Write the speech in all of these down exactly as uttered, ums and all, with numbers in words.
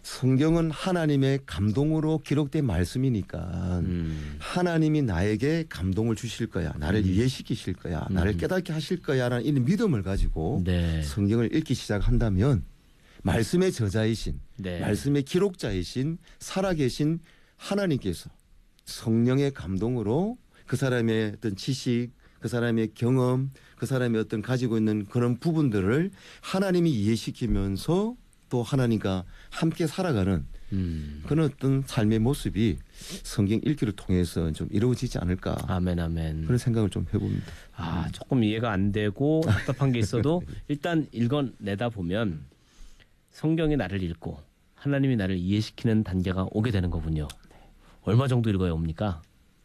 성경은 하나님의 감동으로 기록된 말씀이니까 음. 하나님이 나에게 감동을 주실 거야. 나를 음. 이해시키실 거야. 음. 나를 깨닫게 하실 거야라는 이런 믿음을 가지고 네. 성경을 읽기 시작한다면 말씀의 저자이신 네. 말씀의 기록자이신 살아계신 하나님께서 성령의 감동으로 그 사람의 어떤 지식 그 사람의 경험 그 사람의 어떤 가지고 있는 그런 부분들을 하나님이 이해시키면서 또 하나님과 함께 살아가는 음. 그런 어떤 삶의 모습이 성경 읽기를 통해서 좀 이루어지지 않을까. 아멘, 아멘. 그런 생각을 좀 해봅니다. 아, 조금 이해가 안 되고 답답한 게 있어도 일단 읽어내다 보면 성경이 나를 읽고 하나님이 나를 이해시키는 단계가 오게 되는 거군요. 얼마 정도 읽어야 옵니까?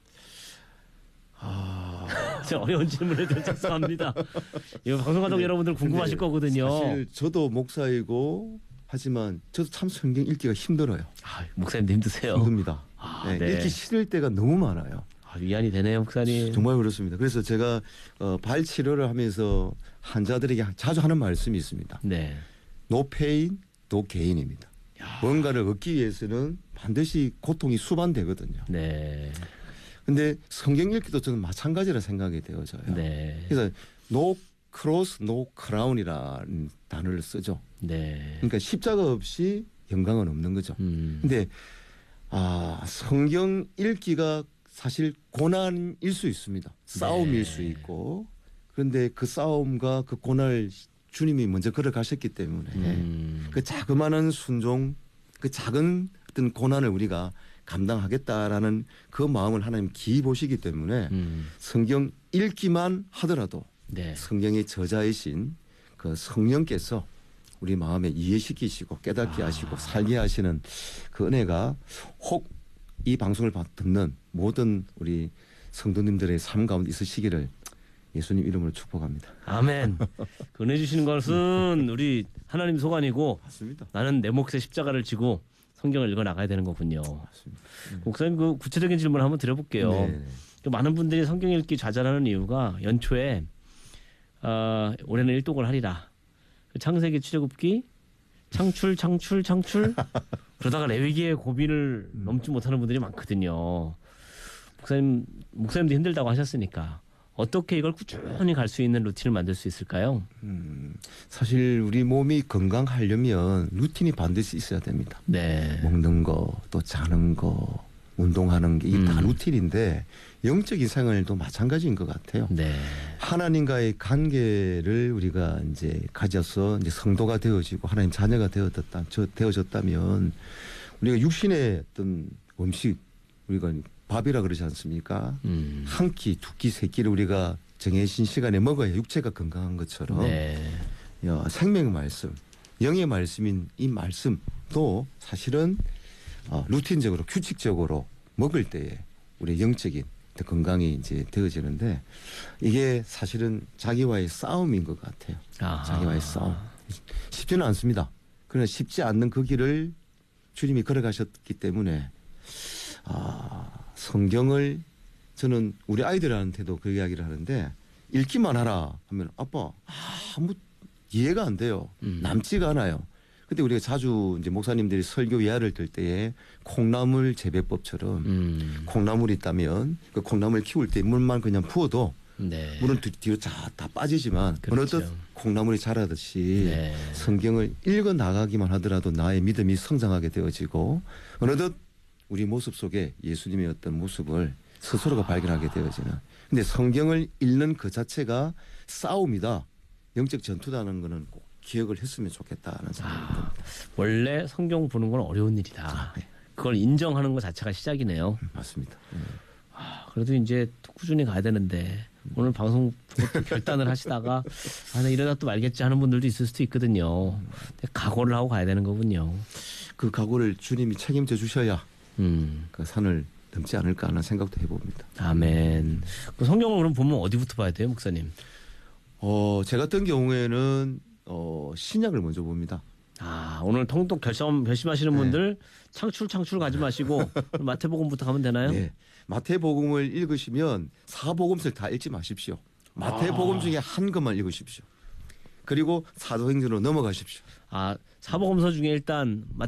아... 어려운 질문에 대해 죄송합니다. 이거 방송가족 여러분들 궁금하실 거거든요. 사실 저도 목사이고 하지만 저도 참 성경 읽기가 힘들어요. 아, 목사님도 힘드세요? 힘듭니다. 아, 네, 네. 읽기 싫을 때가 너무 많아요. 아, 위안이 되네요, 목사님. 정말 그렇습니다. 그래서 제가 어, 발 치료를 하면서 환자들에게 자주 하는 말씀이 있습니다. 네. No pain, no gain입니다. 야. 뭔가를 얻기 위해서는 반드시 고통이 수반되거든요. 네. 근데 성경 읽기도 저는 마찬가지라 생각이 되어져요. 네. 그래서 no cross, no crown이라는 단어를 쓰죠. 네. 그러니까 십자가 없이 영광은 없는 거죠. 음. 근데 아, 성경 읽기가 사실 고난일 수 있습니다. 싸움일 네. 수 있고 그런데 그 싸움과 그 고난을 주님이 먼저 걸어가셨기 때문에 음. 그 자그마한 순종 그 작은 어떤 고난을 우리가 감당하겠다라는 그 마음을 하나님 기이 보시기 때문에 음. 성경 읽기만 하더라도 네. 성경의 저자이신 그 성령께서 우리 마음에 이해시키시고 깨닫게 아. 하시고 살게 하시는 그 은혜가 혹 이 방송을 듣는 모든 우리 성도님들의 삶 가운데 있으시기를 예수님 이름으로 축복합니다. 아멘. 은혜 주시는 것은 우리 하나님 소관이고 맞습니다. 나는 내 몫의 십자가를 지고 성경을 읽어 나가야 되는 거군요. 맞습니다. 네. 목사님 그 구체적인 질문 한번 드려볼게요. 네. 많은 분들이 성경 읽기 좌절하는 이유가 연초에 어, 올해는 일독을 하리라. 창세기 출애굽기 창출 창출 창출 그러다가 레위기의 고비를 넘지 못하는 분들이 많거든요. 목사님 목사님도 힘들다고 하셨으니까 어떻게 이걸 꾸준히 갈 수 있는 루틴을 만들 수 있을까요? 음, 사실 우리 몸이 건강하려면 루틴이 반드시 있어야 됩니다. 네. 먹는 거, 또 자는 거, 운동하는 게 이게 음. 다 루틴인데 영적인 생활도 마찬가지인 것 같아요. 네. 하나님과의 관계를 우리가 이제 가져서 이제 성도가 되어지고 하나님 자녀가 되어졌다, 되어졌다면 우리가 육신의 어떤 음식 우리가 밥이라 그러지 않습니까? 음. 한 끼, 두 끼, 세 끼를 우리가 정해진 시간에 먹어야 육체가 건강한 것처럼 네. 야, 생명의 말씀, 영의 말씀인 이 말씀도 사실은 어, 루틴적으로 규칙적으로 먹을 때에 우리 영적인 건강이 이제 되어지는데 이게 사실은 자기와의 싸움인 것 같아요. 아하. 자기와의 싸움. 쉽지는 않습니다. 그러나 쉽지 않는 그 길을 주님이 걸어가셨기 때문에 아, 성경을 저는 우리 아이들한테도 그 이야기를 하는데 읽기만 하라 하면 아빠 아무 이해가 안 돼요. 음. 남지가 않아요. 근데 우리가 자주 이제 목사님들이 설교 예화를 들 때에 콩나물 재배법처럼 음. 콩나물이 있다면 그 콩나물 키울 때 물만 그냥 부어도 네. 물은 뒤로 다, 다 빠지지만 그렇죠. 어느덧 콩나물이 자라듯이 네. 성경을 읽어 나가기만 하더라도 나의 믿음이 성장하게 되어지고 어느덧 우리 모습 속에 예수님의 어떤 모습을 스스로가 발견하게 되어지는. 근데 성경을 읽는 그 자체가 싸움이다. 영적 전투다는 거는 꼭 기억을 했으면 좋겠다는 생각이 듭니다. 아, 원래 성경 보는 건 어려운 일이다. 네. 그걸 인정하는 것 자체가 시작이네요. 음, 맞습니다. 네. 아, 그래도 이제 꾸준히 가야 되는데 음. 오늘 방송 보고 결단을 하시다가 아, 나 이러다 또 말겠지 하는 분들도 있을 수도 있거든요. 음. 각오를 하고 가야 되는 거군요. 그 각오를 주님이 책임져 주셔야 음. 그 산을 넘지 않을까 하는 생각도 해봅니다. 아멘. 그 성경을 그럼 보면 어디부터 봐야 돼요, 목사님? 어, 제 같은 경우에는 어, 신약을 먼저 봅니다. 아, 오늘 통독 결심, 결심하시는 네. 분들 창출 창출 가지 마시고 마태복음부터 가면 되나요? 네. 마태복음을 읽으시면 사복음서를 다 읽지 마십시오. 마태복음 아. 중에 한 것만 읽으십시오. 그리고 사도행전으로 넘어가십시오. 아, 사복음서 중에 일단 마,